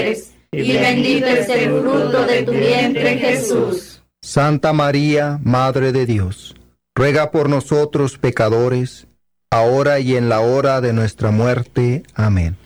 y bendito es el fruto de tu vientre, Jesús. Santa María, Madre de Dios, ruega por nosotros pecadores, ahora y en la hora de nuestra muerte. Amén.